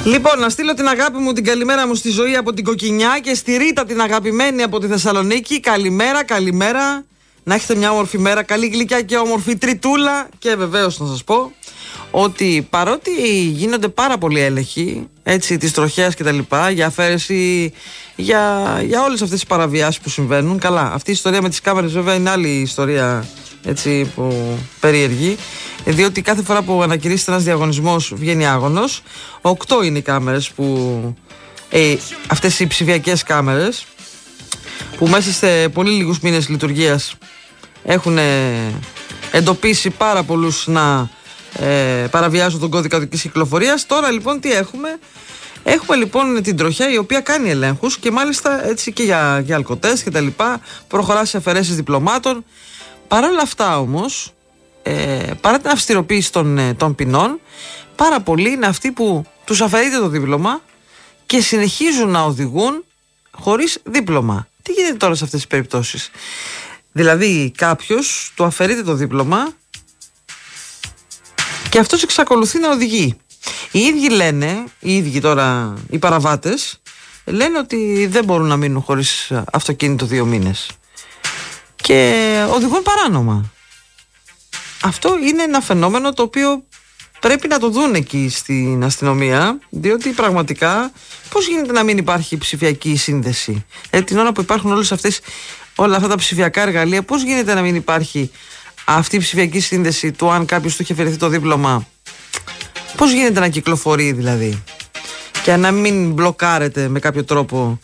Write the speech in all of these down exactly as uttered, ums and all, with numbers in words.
Λοιπόν, να στείλω την αγάπη μου, την καλημέρα μου στη Ζωή από την Κοκκινιά και στη Ρίτα την αγαπημένη από τη Θεσσαλονίκη. Καλημέρα, καλημέρα. Να έχετε μια όμορφη μέρα, καλή γλυκιά και όμορφη τριτούλα. Και βεβαίως να σας πω ότι παρότι γίνονται πάρα πολλοί έλεγχοι, έτσι, της τροχέας και τα λοιπά, για αφαίρεση, για, για όλες αυτές τις παραβιάσεις που συμβαίνουν. Καλά, αυτή η ιστορία με τις κάμερες βέβαια είναι άλλη ιστορία, έτσι, που περίεργη, διότι κάθε φορά που ανακηρύσσεται ένας διαγωνισμός βγαίνει άγωνος. Οκτώ είναι οι κάμερες που, ε, αυτές οι ψηφιακές κάμερες που μέσα σε πολύ λίγους μήνες λειτουργίας έχουν εντοπίσει πάρα πολλούς να ε, παραβιάζουν τον κώδικα οδικής κυκλοφορίας. Τώρα λοιπόν τι έχουμε? Έχουμε λοιπόν την τροχέα η οποία κάνει ελέγχους και μάλιστα έτσι και για, για αλκοτές και τα λοιπά, προχωρά σε αφαιρέσεις διπλωμάτων. Παρ' όλα αυτά όμως, ε, παρά την αυστηροποίηση των, ε, των ποινών, πάρα πολλοί είναι αυτοί που τους αφαιρείται το δίπλωμα και συνεχίζουν να οδηγούν χωρίς δίπλωμα. Τι γίνεται τώρα σε αυτές τις περιπτώσεις? Δηλαδή κάποιος του αφαιρείται το δίπλωμα και αυτός εξακολουθεί να οδηγεί. Οι ίδιοι λένε, οι ίδιοι τώρα οι παραβάτες, λένε ότι δεν μπορούν να μείνουν χωρίς αυτοκίνητο δύο μήνες και οδηγούν παράνομα. Αυτό είναι ένα φαινόμενο το οποίο πρέπει να το δουν εκεί στην αστυνομία, διότι πραγματικά πώς γίνεται να μην υπάρχει ψηφιακή σύνδεση? Ε, την ώρα που υπάρχουν όλες αυτές, όλα αυτά τα ψηφιακά εργαλεία, πώς γίνεται να μην υπάρχει αυτή η ψηφιακή σύνδεση του αν κάποιος του είχε αφαιρεθεί το δίπλωμα? Πώς γίνεται να κυκλοφορεί δηλαδή και να μην μπλοκάρεται με κάποιο τρόπο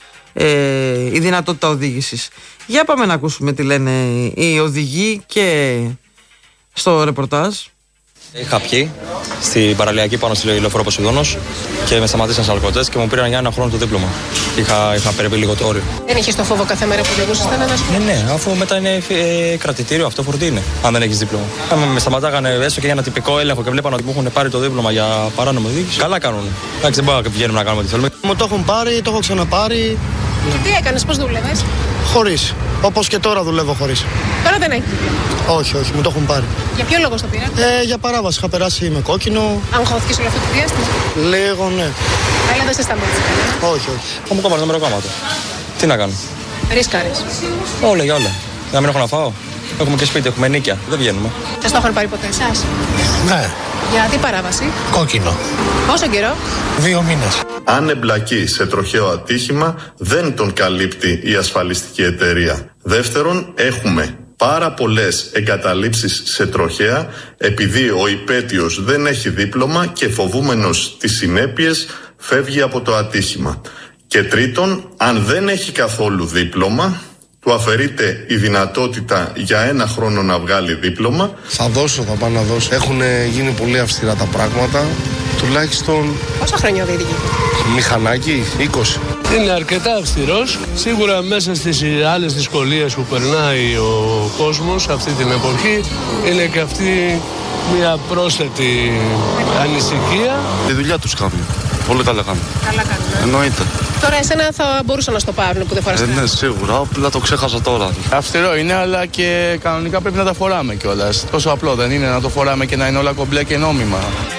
ε, η δυνατότητα οδήγησης? Για πάμε να ακούσουμε τι λένε οι οδηγοί και στο ρεπορτάζ. Είχα πιει στην παραλιακή πάνω στη λεωφόρο Ποσειδώνος και με σταματήσαν σε αλκοτές και μου πήραν για ένα χρόνο το δίπλωμα. Είχα, είχα περίπου λίγο το όριο. Δεν έχεις το φόβο κάθε μέρα που οδηγούσες? Ναι, ναι, αφού μετά είναι ε, κρατητήριο, αυτό φορτί είναι, αν δεν έχεις δίπλωμα. Αν με σταματάγανε έστω και για ένα τυπικό έλεγχο και βλέπαν ότι μου έχουν πάρει το δίπλωμα για παράνομη οδήγηση, καλά κάνουν. Εντάξει, δεν μπορούμε να βγαίνουμε να κάνουμε τι θέλουμε. Μου το έχουν πάρει, το έχω ξαναπάρει. Και τι έκανες, πώς δούλευες? Χωρίς. Όπως και τώρα δουλεύω χωρίς. Τώρα δεν έχει δίπλωμα? Όχι, όχι, μου το έχουν πάρει. Για ποιο λόγο το πήραν? Ε, για παράβαση. Είχα περάσει με κόκκινο. Αγχώθηκες όλο αυτό το διάστημα? Λίγο, ναι. Αλλά δεν σε σταμάτησε κανένα? Όχι, όχι. Θα μου κόβανε το μεροκάματο. Τι να κάνω? Ρίσκαρες? Όλα για όλα. Να μην έχω να φάω. Έχουμε και σπίτι, έχουμε νίκια. Δεν βγαίνουμε. Σας το είχαν πάρει ποτέ εσάς? Ναι. Για τι παράβαση? Κόκκινο. Πόσο καιρό? Δύο μήνες. Αν εμπλακεί σε τροχαίο ατύχημα, δεν τον καλύπτει η ασφαλιστική εταιρεία. Δεύτερον, έχουμε πάρα πολλές εγκαταλείψεις σε τροχαία επειδή ο υπέτειος δεν έχει δίπλωμα και φοβούμενος τις συνέπειες φεύγει από το ατύχημα. Και τρίτον, αν δεν έχει καθόλου δίπλωμα, του αφαιρείται η δυνατότητα για ένα χρόνο να βγάλει δίπλωμα. Θα δώσω, θα πάω να δώσω. Έχουν γίνει πολύ αυστηρά τα πράγματα. Τουλάχιστον. Πόσα χρόνια οδηγεί? Μηχανάκι, είκοσι. Είναι αρκετά αυστηρός. Σίγουρα μέσα στις άλλες δυσκολίες που περνάει ο κόσμος αυτή την εποχή είναι και αυτή μια πρόσθετη ανησυχία. Τη δουλειά τους κάνουν. Πολύ καλά κάνουν. Καλά κάνουν. Ε. Εννοείται. Τώρα εσένα θα μπορούσαν να στο πάρουν που δεν φοράς. Ε, ναι, σίγουρα. Απλά το ξέχασα τώρα. Αυστηρό είναι, αλλά και κανονικά πρέπει να τα φοράμε κιόλας. Τόσο απλό δεν είναι να το φοράμε και να είναι όλα κομπλέ και νόμιμα.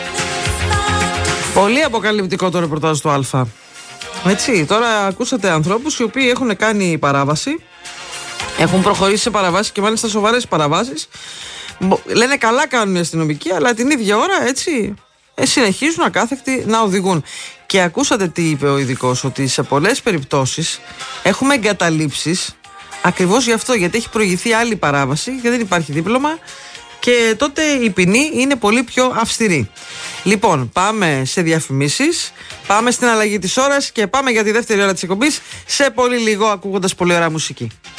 Πολύ αποκαλυπτικό το ρεπορτάζ του Α. Έτσι, τώρα ακούσατε ανθρώπους οι οποίοι έχουν κάνει παράβαση, έχουν προχωρήσει σε παραβάσεις και μάλιστα σοβαρές παραβάσεις. Λένε καλά κάνουν οι αστυνομικοί, αλλά την ίδια ώρα έτσι συνεχίζουν ακάθεκτοι να οδηγούν. Και ακούσατε τι είπε ο ειδικός, ότι σε πολλές περιπτώσεις έχουμε εγκαταλείψεις ακριβώς γι' αυτό, γιατί έχει προηγηθεί άλλη παράβαση και δεν υπάρχει δίπλωμα και τότε η ποινή είναι πολύ πιο αυστηρή. Λοιπόν, πάμε σε διαφημίσεις, πάμε στην αλλαγή της ώρας και πάμε για τη δεύτερη ώρα της εκπομπής σε πολύ λίγο, ακούγοντας πολύ ωραία μουσική.